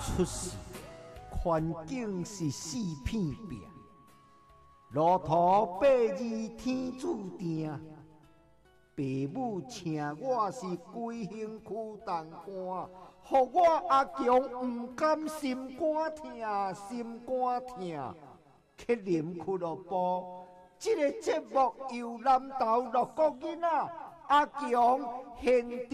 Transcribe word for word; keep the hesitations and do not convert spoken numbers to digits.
出世，环境是四片壁，路途八字天注定。父母请我是规身躯重担，互我阿强毋甘心肝疼，心肝疼。去啉俱乐部，这个节目由南投六个囡仔阿强现